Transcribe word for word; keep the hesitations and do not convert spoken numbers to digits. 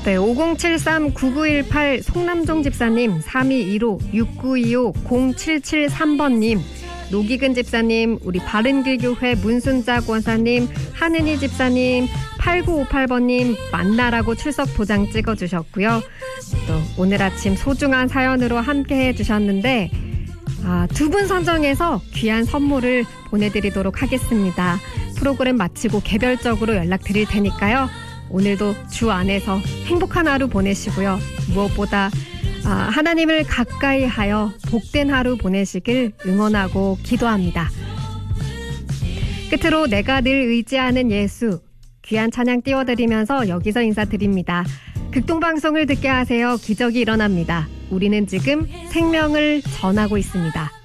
네, 오공칠삼 구구일팔 송남종 집사님, 삼이일오 육구이오 공칠칠삼 번님, 노기근 집사님, 우리 바른길교회 문순자 권사님, 한은희 집사님, 팔구오팔 번님 만나라고 출석 도장 찍어주셨고요. 또 오늘 아침 소중한 사연으로 함께 해주셨는데 아, 두 분 선정해서 귀한 선물을 보내드리도록 하겠습니다. 프로그램 마치고 개별적으로 연락드릴 테니까요. 오늘도 주 안에서 행복한 하루 보내시고요. 무엇보다 아, 하나님을 가까이 하여 복된 하루 보내시길 응원하고 기도합니다. 끝으로 내가 늘 의지하는 예수, 귀한 찬양 띄워드리면서 여기서 인사드립니다. 극동방송을 듣게 하세요. 기적이 일어납니다. 우리는 지금 생명을 전하고 있습니다.